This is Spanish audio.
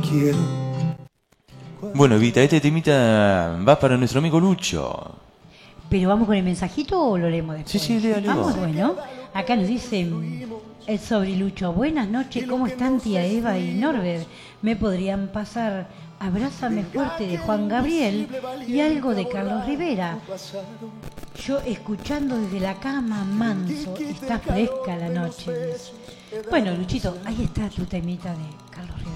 quiero. Bueno, Evita, este temita va para nuestro amigo Lucho. ¿Pero vamos con el mensajito o lo leemos después? Sí, léalo. Vamos, bueno. Acá nos dice el sobrilucho. Buenas noches, ¿cómo están tía Eva y Norbert? ¿Me podrían pasar Abrázame fuerte de Juan Gabriel y algo de Carlos Rivera? Yo escuchando desde la cama, manso, está fresca la noche. Bueno, Luchito, ahí está tu temita de Carlos Rivera.